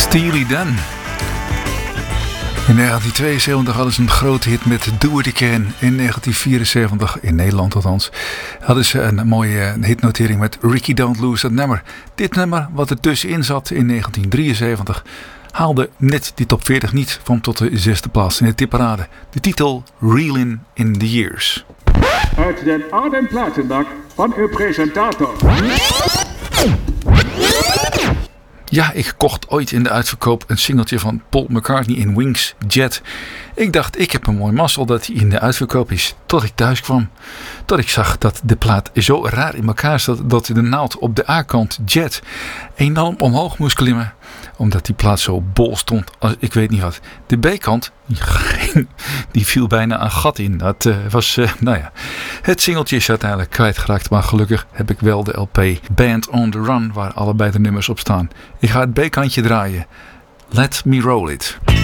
Steely Dan. In 1972 hadden ze een grote hit met Do It Again. In 1974, in Nederland althans, hadden ze een mooie hitnotering met Ricky Don't Lose That Number. Dit nummer, wat er tussenin zat in 1973, haalde net die top 40 niet, van tot de 6e plaats in de tipparade. De titel Reelin' in the Years. Uit den oude platenbak van uw presentator. Ja, ik kocht ooit in de uitverkoop een singeltje van Paul McCartney in Wings Jet. Ik dacht, ik heb een mooi mazzel dat hij in de uitverkoop is. Tot ik thuis kwam. Tot ik zag dat de plaat zo raar in elkaar zat dat de naald op de A-kant Jet enorm omhoog moest klimmen. Omdat die plaat zo bol stond als ik weet niet wat. De B-kant, die viel bijna een gat in. Dat was, het singeltje is uiteindelijk kwijtgeraakt. Maar gelukkig heb ik wel de LP Band on the Run waar allebei de nummers op staan. Ik ga het B-kantje draaien. Let me roll it.